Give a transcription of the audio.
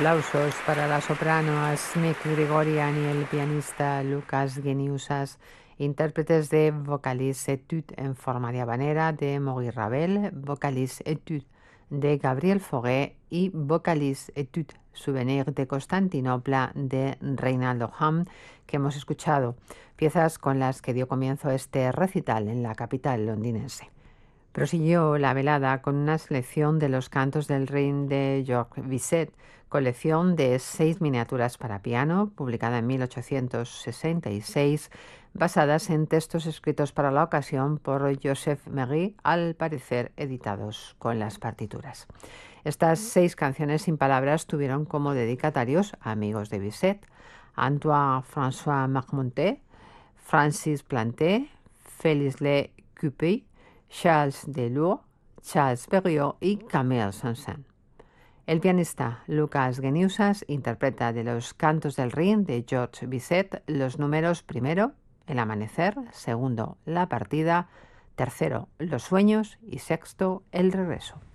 aplausos para la soprano Asmik Grigorian y el pianista Lucas Geniusas, intérpretes de Vocaliz Etude en forma de habanera de Maurice Ravel, Vocaliz Etude de Gabriel Fauré y Vocaliz Etude Souvenir de Constantinopla de Reinaldo Hahn, que hemos escuchado, piezas con las que dio comienzo este recital en la capital londinense. Prosiguió la velada con una selección de los cantos del Rin de Georges Bizet, colección de 6 miniaturas para piano, publicada en 1866, basadas en textos escritos para la ocasión por Joseph Méry, al parecer editados con las partituras. Estas 6 canciones sin palabras tuvieron como dedicatarios a amigos de Bizet: Antoine-François Marmontel, Francis Planté, Félix Le Coupet, Charles Delour, Charles Perriot y Camille Saint-Saëns. El pianista Lucas Geniusas interpreta de los Cantos del Rin de Georges Bizet los números primero, El amanecer, segundo, La partida, tercero, Los sueños y sexto, El regreso.